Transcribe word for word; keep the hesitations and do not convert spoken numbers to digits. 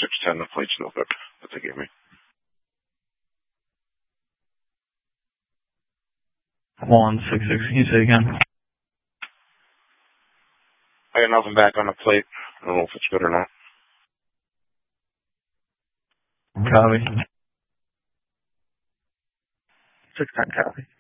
six ten. The plate's no good that they gave me. One six six. Can you say it again? I got nothing back on the plate. I don't know if it's good or not. Copy. six ten copy.